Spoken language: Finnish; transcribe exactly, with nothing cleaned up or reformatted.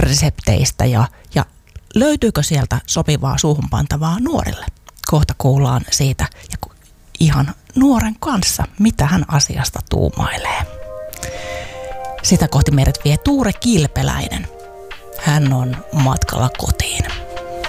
resepteistä ja, ja löytyykö sieltä sopivaa suuhunpantavaa nuorille. Kohta kuullaan siitä ja ihan nuoren kanssa, mitä hän asiasta tuumailee. Sitä kohti meidät vie Tuure Kilpeläinen. Hän on matkalla kotiin.